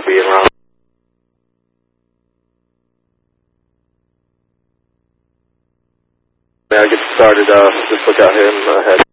being around. May I get started? Just look out here in the head.